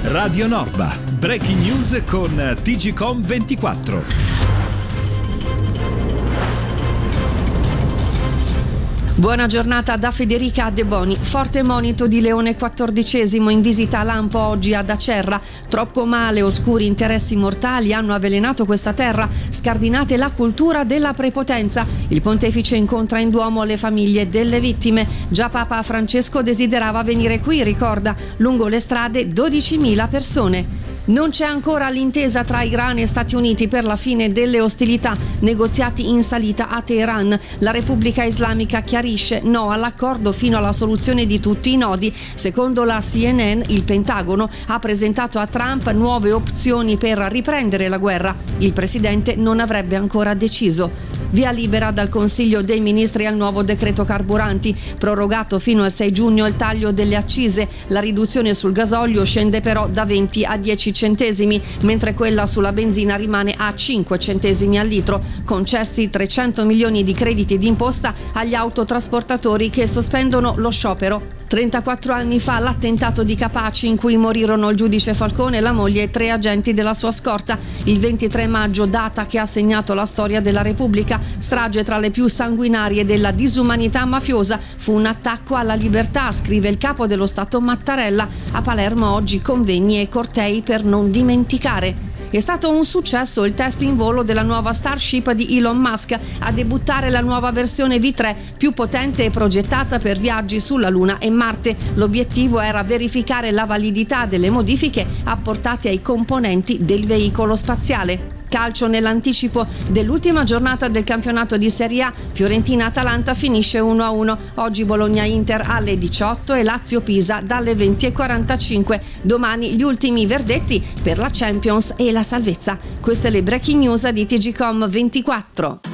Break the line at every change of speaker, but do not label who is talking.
Radio Norba. Breaking news con TGcom 24.
Buona giornata da Federica De Boni. Forte monito di Leone XIV in visita a Lampo oggi ad Acerra. Troppo male, oscuri interessi mortali hanno avvelenato questa terra, scardinate la cultura della prepotenza. Il pontefice incontra in Duomo le famiglie delle vittime. Già Papa Francesco desiderava venire qui, ricorda, lungo le strade 12.000 persone. Non c'è ancora l'intesa tra Iran e Stati Uniti per la fine delle ostilità, negoziati in salita a Teheran. La Repubblica Islamica chiarisce no all'accordo fino alla soluzione di tutti i nodi. Secondo la CNN, il Pentagono ha presentato a Trump nuove opzioni per riprendere la guerra. Il presidente non avrebbe ancora deciso. Via libera dal Consiglio dei Ministri al nuovo decreto carburanti, prorogato fino al 6 giugno il taglio delle accise. La riduzione sul gasolio scende però da 20 a 10 centesimi, mentre quella sulla benzina rimane a 5 centesimi al litro. Concessi 300 milioni di crediti d'imposta agli autotrasportatori che sospendono lo sciopero. 34 anni fa l'attentato di Capaci in cui morirono il giudice Falcone, la moglie e 3 agenti della sua scorta. Il 23 maggio, data che ha segnato la storia della Repubblica, strage tra le più sanguinarie della disumanità mafiosa, fu un attacco alla libertà, scrive il capo dello Stato Mattarella. A Palermo oggi convegni e cortei per non dimenticare. È stato un successo il test in volo della nuova Starship di Elon Musk, a debuttare la nuova versione V3, più potente e progettata per viaggi sulla Luna e Marte. L'obiettivo era verificare la validità delle modifiche apportate ai componenti del veicolo spaziale. Calcio nell'anticipo dell'ultima giornata del campionato di Serie A. Fiorentina-Atalanta finisce 1-1. Oggi Bologna-Inter alle 18 e Lazio-Pisa dalle 20:45. Domani gli ultimi verdetti per la Champions e la salvezza. Queste le breaking news di TGcom 24.